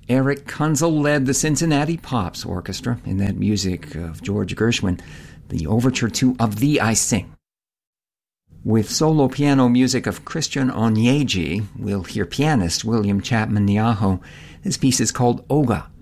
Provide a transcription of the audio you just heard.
Eric Kunzel led the Cincinnati Pops Orchestra in that music of George Gershwin, the overture to Of Thee I Sing. With solo piano music of Christian Onyeji, we'll hear pianist William Chapman Niaho. This piece is called Oga.